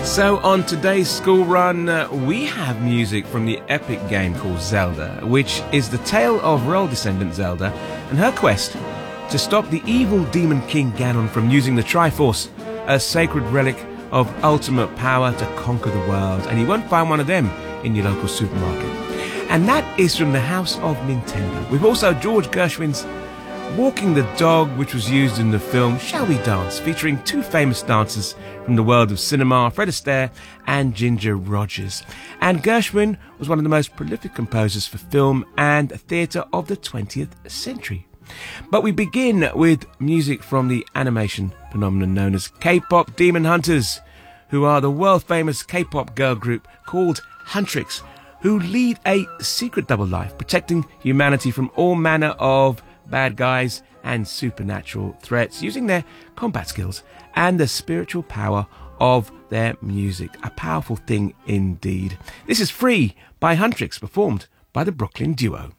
So on today's school run, we have music from the epic game called Zelda, which is the tale of royal descendant Zelda and her quest to stop the evil demon king Ganon from using the Triforce, a sacred relic of ultimate power to conquer the world. And you won't find one of them in your local supermarket. And that is from the house of Nintendo. We've also George Gershwin's Walking the Dog, which was used in the film Shall We Dance, featuring two famous dancers from the world of cinema, Fred Astaire and Ginger Rogers. And Gershwin was one of the most prolific composers for film and theatre of the 20th century. But we begin with music from the animation phenomenon known as K-pop Demon Hunters, who are the world-famous K-pop girl group called Huntrix, who lead a secret double life, protecting humanity from all manner of bad guys and supernatural threats, using their combat skills and the spiritual power of their music. A powerful thing indeed. This is Free by Huntrix, performed by the Brooklyn Duo.